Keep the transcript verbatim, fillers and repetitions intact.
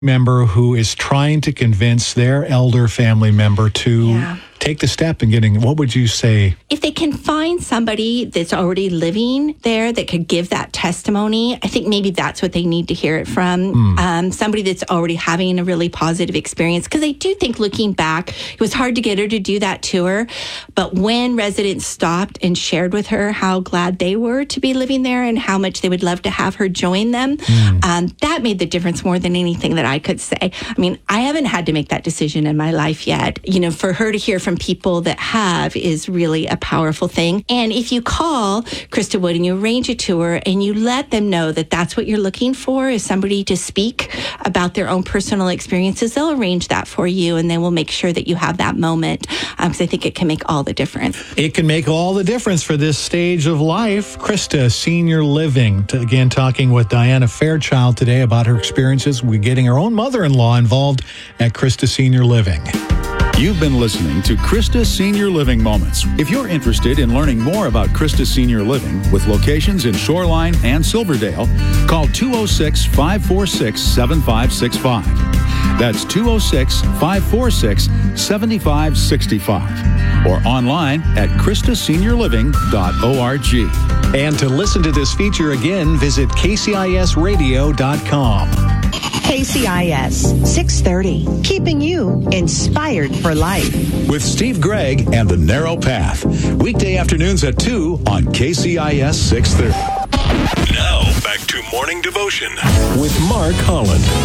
member who is trying to convince their elder family member to Yeah. take the step in getting, what would you say? If they can find somebody that's already living there that could give that testimony, I think maybe that's what they need to hear it from. Mm. Um, somebody that's already having a really positive experience. Because I do think looking back, it was hard to get her to do that tour. But when residents stopped and shared with her how glad they were to be living there and how much they would love to have her join them, Mm. um, that made the difference more than anything that I could say. I mean, I haven't had to make that decision in my life yet. You know, for her to hear from people that have is really a powerful thing. And if you call Krista Wood and you arrange a tour and you let them know that that's what you're looking for is somebody to speak about their own personal experiences, they'll arrange that for you and they will make sure that you have that moment because I think it can make all the difference. It can make all the difference for this stage of life. Krista, Senior Living. T- Again, talking with Diana Fairchild today about her experiences with getting her own mother-in-law involved at Krista Senior Living. You've been listening to Krista Senior Living Moments. If you're interested in learning more about Krista Senior Living with locations in Shoreline and Silverdale, call two oh six, five four six, seven five six five. That's two oh six, five four six, seven five six five or online at krista senior living dot org. And to listen to this feature again, visit k c i s radio dot com. K C I S six thirty, keeping you inspired for life. With Steve Gregg and The Narrow Path. Weekday afternoons at two on K C I S six thirty. Now, back to Morning Devotion With Mark Holland.